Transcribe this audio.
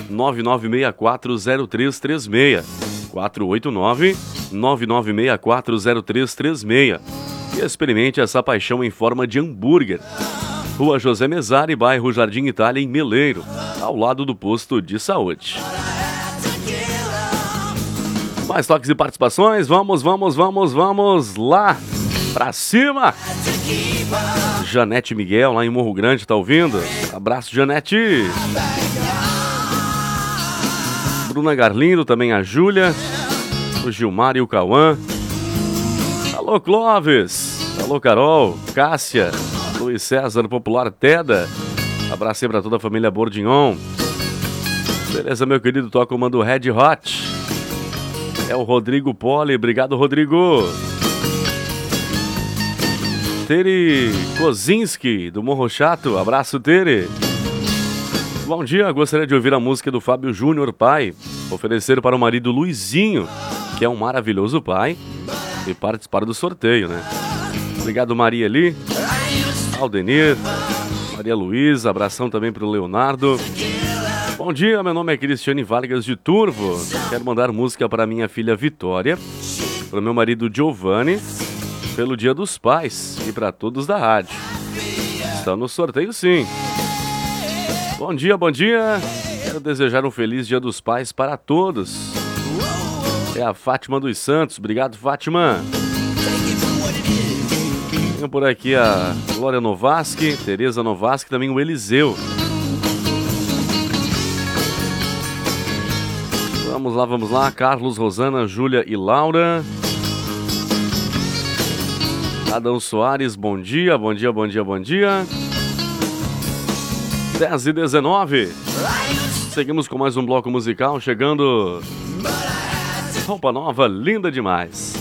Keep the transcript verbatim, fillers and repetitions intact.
nove nove seis quatro zero três três seis. quatro oito nove, nove nove seis quatro zero três três seis. E experimente essa paixão em forma de hambúrguer. Rua José Mesari, bairro Jardim Itália, em Meleiro, ao lado do posto de saúde. Mais toques e participações, vamos, vamos, vamos, vamos lá, pra cima! Janete Miguel, lá em Morro Grande, tá ouvindo? Abraço, Janete! Bruna Garlindo, também a Júlia, o Gilmar e o Cauã. Alô, Clóvis! Alô, Carol, Cássia, Luiz César, Popular Teda. Abraço aí pra toda a família Bordignon. Beleza, meu querido, toca o mando Red Hot. É o Rodrigo Poli, obrigado, Rodrigo. Tere Kozinski, do Morro Chato, abraço, Tere. Bom dia, gostaria de ouvir a música do Fábio Júnior, pai. Oferecer para o marido Luizinho, que é um maravilhoso pai, e participar do sorteio, né? Obrigado, Maria ali, Aldenir, Maria Luísa, abração também para o Leonardo. Bom dia, meu nome é Cristiane Vargas de Turvo. Quero mandar música para minha filha Vitória, para o meu marido Giovanni, pelo Dia dos Pais e para todos da rádio. Está no sorteio, sim. Bom dia, bom dia. Quero desejar um feliz Dia dos Pais para todos. É a Fátima dos Santos. Obrigado, Fátima. Tenho por aqui a Glória Novaski, Tereza Novaski, também o Eliseu. Vamos lá, vamos lá. Carlos, Rosana, Júlia e Laura. Adão Soares, bom dia, bom dia, bom dia, bom dia. dez e dezenove. Seguimos com mais um bloco musical, chegando. Roupa nova, linda demais.